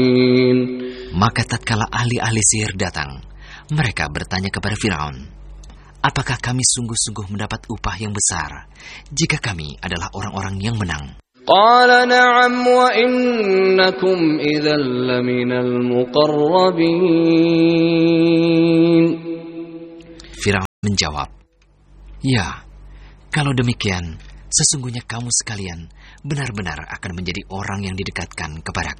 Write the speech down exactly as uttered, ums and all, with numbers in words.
Maka tatkala ahli-ahli sihir datang, mereka bertanya kepada Firaun, apakah kami sungguh-sungguh mendapat upah yang besar jika kami adalah orang-orang yang menang? Qala na'am wa innakum idzal laminal muqarrabin. Firaun menjawab, ya, kalau demikian, sesungguhnya kamu sekalian benar-benar akan menjadi orang yang didekatkan kepadaku.